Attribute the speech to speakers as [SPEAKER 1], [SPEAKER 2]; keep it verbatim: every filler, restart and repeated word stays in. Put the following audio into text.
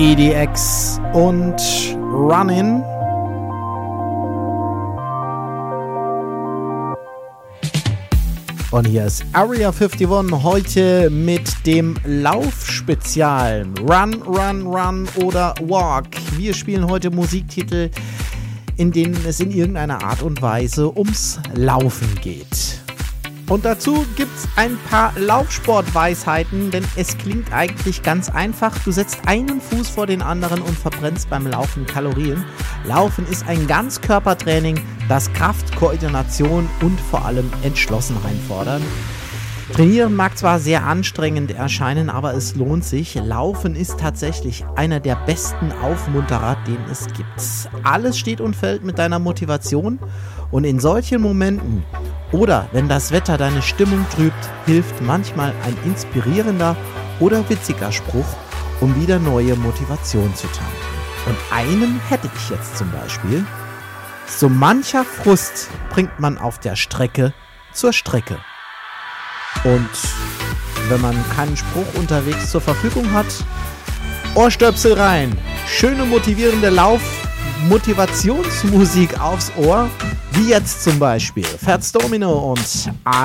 [SPEAKER 1] E D X und Runnin'. Und hier ist Area einundfünfzig, heute mit dem Laufspezial. Run, Run, Run oder Walk. Wir spielen heute Musiktitel, in denen es in irgendeiner Art und Weise ums Laufen geht. Und dazu gibt's ein paar Laufsportweisheiten, denn es klingt eigentlich ganz einfach. Du setzt einen Fuß vor den anderen und verbrennst beim Laufen Kalorien. Laufen ist ein Ganzkörpertraining, das Kraft, Koordination und vor allem Entschlossenheit fordert. Trainieren mag zwar sehr anstrengend erscheinen, aber es lohnt sich. Laufen ist tatsächlich einer der besten Aufmunterer, den es gibt. Alles steht und fällt mit deiner Motivation und in solchen Momenten oder wenn das Wetter deine Stimmung trübt, hilft manchmal ein inspirierender oder witziger Spruch, um wieder neue Motivation zu tanken. Und einen hätte ich jetzt zum Beispiel: So mancher Frust bringt man auf der Strecke zur Strecke. Und wenn man keinen Spruch unterwegs zur Verfügung hat, Ohrstöpsel rein. Schöne motivierende Lauf-Motivationsmusik aufs Ohr, wie jetzt zum Beispiel Fats Domino und